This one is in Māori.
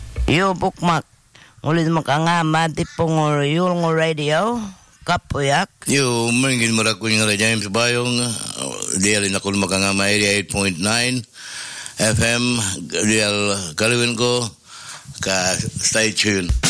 Yo bukmak. Ulit makangama tipong yung radio. Kapuyak. Yo, maringin mo ako yung James Bayong. Diyan ako makangama 88.9 FM. Diyan kalawin ko. Stay tuned.